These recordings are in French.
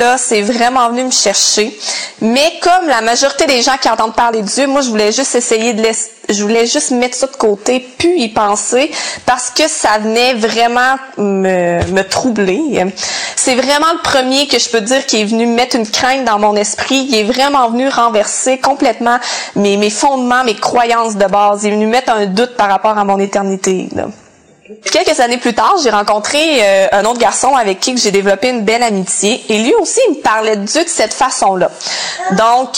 là, c'est vraiment venu me chercher. Mais comme la majorité des gens qui entendent parler de Dieu, moi, je voulais juste mettre ça de côté, puis y penser, parce que ça venait vraiment me troubler. C'est vraiment le premier que je peux dire qui est venu mettre une crainte dans mon esprit. Il est vraiment venu renverser complètement mes fondements, mes croyances de base. Il est venu mettre un doute par rapport à mon éternité, là. Quelques années plus tard, j'ai rencontré un autre garçon avec qui j'ai développé une belle amitié. Et lui aussi, il me parlait de Dieu de cette façon-là. Donc,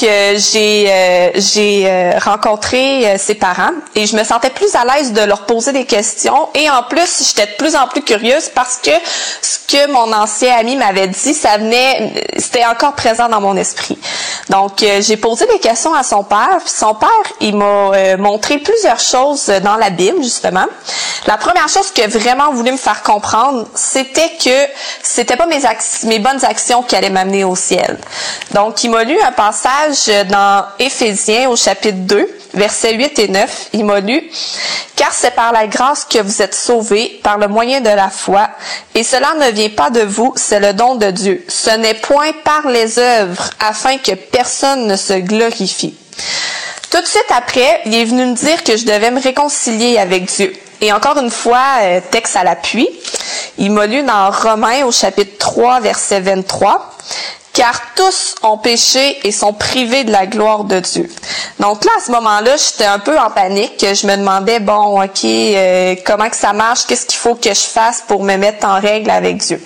j'ai rencontré ses parents et je me sentais plus à l'aise de leur poser des questions. Et en plus, j'étais de plus en plus curieuse parce que ce que mon ancien ami m'avait dit, c'était encore présent dans mon esprit. Donc, j'ai posé des questions à son père. Puis son père, il m'a montré plusieurs choses dans la Bible, justement. La première chose qu'il a vraiment voulu me faire comprendre, c'était que c'était pas mes bonnes actions qui allaient m'amener au ciel. Donc, il m'a lu un passage dans Éphésiens au chapitre 2, versets 8 et 9. Il m'a lu « Car c'est par la grâce que vous êtes sauvés, par le moyen de la foi, et cela ne vient pas de vous, c'est le don de Dieu. Ce n'est point par les œuvres, afin que personne ne se glorifie. » Tout de suite après, il est venu me dire que je devais me réconcilier avec Dieu. Et encore une fois, texte à l'appui, il m'a lu dans Romains au chapitre 3, verset 23, « Car tous ont péché et sont privés de la gloire de Dieu. » Donc là, à ce moment-là, j'étais un peu en panique. Je me demandais, bon, OK, comment que ça marche? Qu'est-ce qu'il faut que je fasse pour me mettre en règle avec Dieu?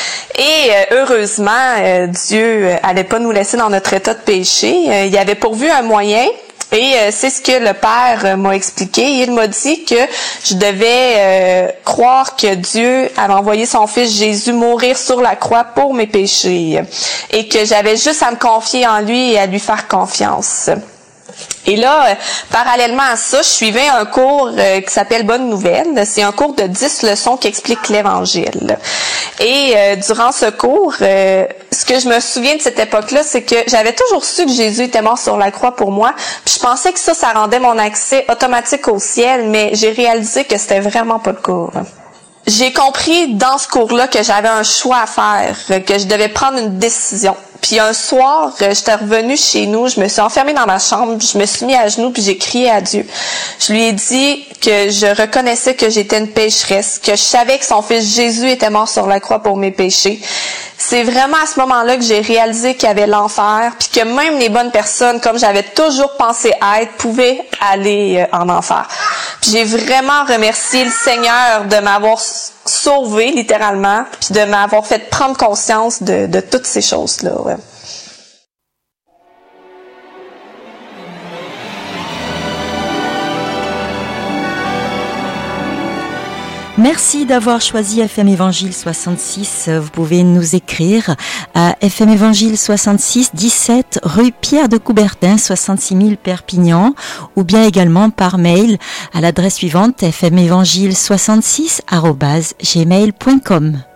Et heureusement, Dieu allait pas nous laisser dans notre état de péché. Il avait pourvu un moyen. Et c'est ce que le Père m'a expliqué. Il m'a dit que je devais croire que Dieu avait envoyé son Fils Jésus mourir sur la croix pour mes péchés et que j'avais juste à me confier en lui et à lui faire confiance. Et là, parallèlement à ça, je suivais un cours qui s'appelle Bonne Nouvelle. C'est un cours de 10 leçons qui explique l'Évangile. Et durant ce cours, ce que je me souviens de cette époque-là, c'est que j'avais toujours su que Jésus était mort sur la croix pour moi. Puis je pensais que ça rendait mon accès automatique au ciel, mais j'ai réalisé que c'était vraiment pas le cas. J'ai compris dans ce cours-là que j'avais un choix à faire, que je devais prendre une décision. Puis un soir, j'étais revenue chez nous, je me suis enfermée dans ma chambre, je me suis mis à genoux puis j'ai crié à Dieu. Je lui ai dit que je reconnaissais que j'étais une pécheresse, que je savais que son Fils Jésus était mort sur la croix pour mes péchés. C'est vraiment à ce moment-là que j'ai réalisé qu'il y avait l'enfer, puis que même les bonnes personnes, comme j'avais toujours pensé être, pouvaient aller en enfer. Puis j'ai vraiment remercié le Seigneur de m'avoir sauvé, littéralement, puis de m'avoir fait prendre conscience de toutes ces choses-là. Ouais. Merci d'avoir choisi FM Évangile 66. Vous pouvez nous écrire à FM Évangile 66 17 rue Pierre de Coubertin 66 000 Perpignan ou bien également par mail à l'adresse suivante fmévangile66@gmail.com.